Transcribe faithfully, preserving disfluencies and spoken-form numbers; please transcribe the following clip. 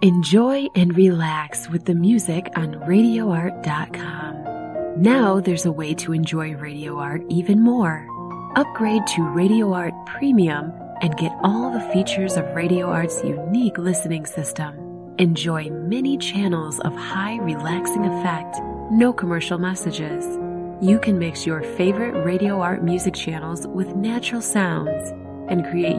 Enjoy and relax with the music on radio art dot com. Now there's a way to enjoy Radio Art even more. Upgrade to Radio Art Premium and get all the features of Radio Art's unique listening system. Enjoy many channels of high relaxing effect, no commercial messages. You can mix your favorite Radio Art music channels with natural sounds and create